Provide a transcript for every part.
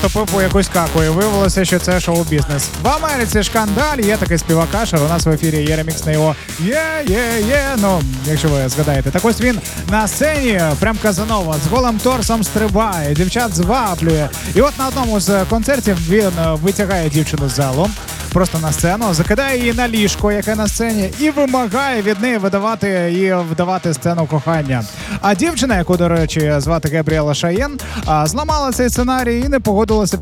наступив у якусь каку, і виявилося, що це шоу-бізнес. В Америці шкандаль, є такий співак Ашер, у нас в ефірі є ремікс на його «Є-є-є», ну, якщо ви згадаєте. Так ось він на сцені, прям Казанова, з голим торсом стрибає, дівчат зваблює. І от на одному з концертів він витягає дівчину з залу, просто на сцену, закидає її на ліжко, яке на сцені, і вимагає від неї вдавати сцену кохання. А дівчина, яку, до речі, звати Габріела Шаєн, зламала цей сценарій і не погодилася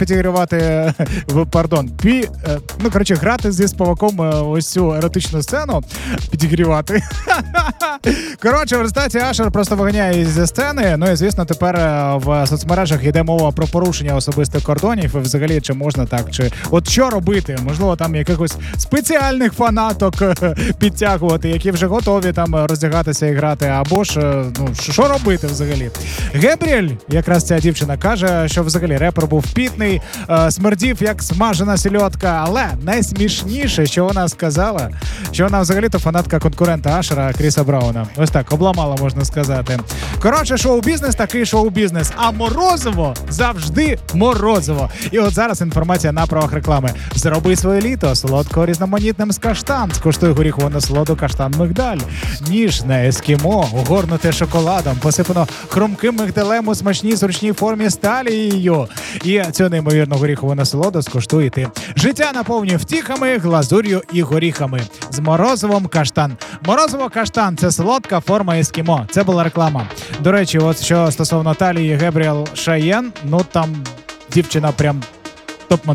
грати зі співаком ось цю еротичну сцену, підігрівати. Коротше, в результаті Ашер просто виганяє її зі сцени. Ну і, звісно, тепер в соцмережах йде мова про порушення особистих кордонів. І взагалі, чи можна так, чи от що робити? Можливо, там якихось спеціальних фанаток підтягувати, які вже готові там роздягатися і грати. Або ж, ну, що робити взагалі? Габріель, якраз ця дівчина, каже, що взагалі репер був пітний, смердів як смажена сельодка, але найсмішніше, що вона сказала, що вона взагалі-то фанатка конкурента Ашера Кріса Брауна. Ось так, обламала, можна сказати. Коротше, шоу-бізнес такий шоу-бізнес, а морозиво завжди морозиво. І от зараз інформація на правах реклами. Зроби своє літо солодко різноманітним з каштан. Скуштуй горіхову насолоду каштан мигдаль. Ніжне ескімо, огорнуте шоколадом, посипано хрумким мигдалем у смачній зручній формі з талією. І цю неймовірну горіхову насолоду скуштуй ти. Життя наповнює втіхами, глазур'ю і горіхами. З морозивом каштан. Морозиво каштан – це солодка форма ескімо. Це була реклама. До речі, от що стосовно талії Габріел Шаєн, ну там дівчина прям